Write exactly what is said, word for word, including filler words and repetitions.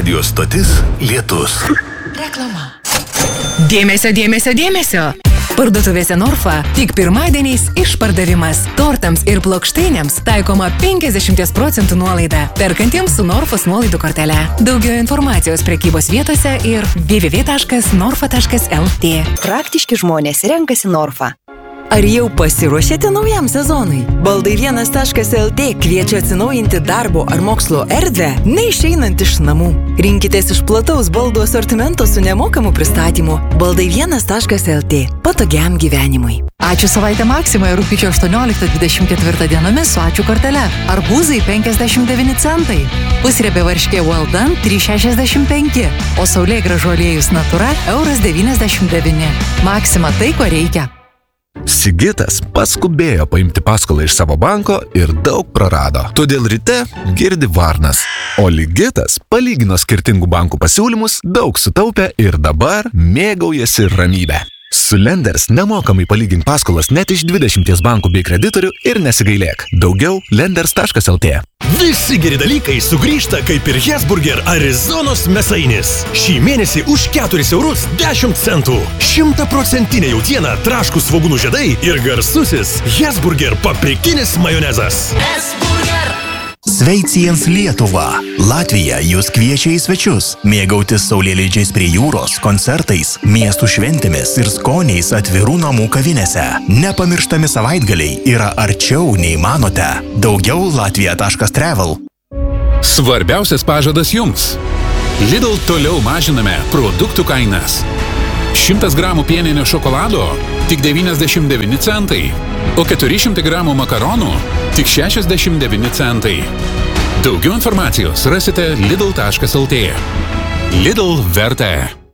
Radio stotis Lietus. Reklama. Dėmesio, dėmesio, dėmesio. Parduotuvėse Norfa tik pirmadieniais išpardavimas. Tortams ir plokštainiams taikoma penkiasdešimt procentų nuolaida. Perkantiems su Norfos nuolaidų kortele. Daugiau informacijos prekybos vietose ir w w w taškas norfa taškas l t. Praktiški žmonės renkasi Norfa. Ar jau pasiruošėte naujam sezonui? Baldai vienas taškas l t kviečia atsinaujinti darbo ar mokslo erdvę, neišeinant iš namų. Rinkitės iš plataus baldų asortimento su nemokamu pristatymu. Baldai vienas taškas l t. Patogiam gyvenimui. Ačiū savaitę Maksimoje rugpjūčio aštuonioliktą dvidešimt ketvirtą dienomis su ačiū kortele. Arbūzai penkiasdešimt devyni centai. Pusriebė varškė Well Done trys šešiasdešimt penki. O saulėgrąžų aliejus Natura euras devyniasdešimt devyni. Maksima tai, ko reikia. Sigitas paskubėjo paimti paskolą iš savo banko ir daug prarado. Todėl ryte girdi varnas. O Ligitas palygino skirtingų bankų pasiūlymus, daug sutaupė ir dabar mėgaujasi ramybę. Su Lenders nemokamai palygink paskolas net iš dvidešimties bankų bei kreditorių ir nesigailėk. Daugiau lenders taškas l t. Visi geri dalykai sugrįžta kaip ir Hesburger Arizonos mėsainis. Šį mėnesį už keturis eurus dešimt centų. Šimtaprocentinė jautiena, traškūs svogūnų žiedai ir garsusis Hesburger paprikinis majonezas. Sveiciens Lietuva! Latvija jūs kviečia į svečius, mėgautis saulėlydžiais prie jūros, koncertais, miestų šventėmis ir skoniais atvirų namų kavinėse. Nepamirštami savaitgaliai yra arčiau nei manote. Daugiau latvija taškas travel. Svarbiausias pažadas jums. Lidl toliau mažiname produktų kainas. šimtas gramų pieninio šokolado tik devyniasdešimt devyni centai, o keturi šimtai gramų makaronų tik šešiasdešimt devyni centai. Daugiau informacijos rasite lidl taškas l t. Lidl verta.